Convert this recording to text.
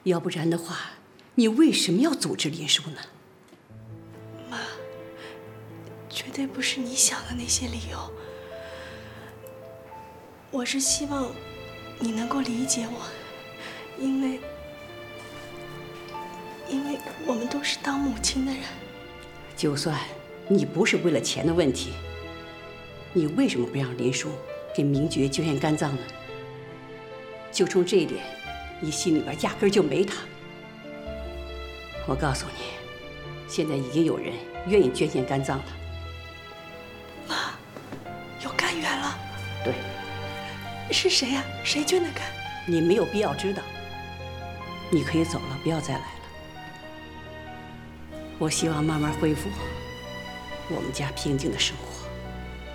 要不然的话，你为什么要阻止林叔呢？ 妈，绝对不是你想的那些理由。我是希望你能够理解我，因为我们都是当母亲的人。 就算你不是为了钱的问题，你为什么不让林叔给明觉捐献肝脏呢？就冲这一点，你心里边压根就没他。我告诉你，现在已经有人愿意捐献肝脏了。 妈，有肝源了？ 对。 是谁呀？谁捐的肝？ 你没有必要知道。你可以走了，不要再来了。我希望慢慢恢复我们家平静的生活。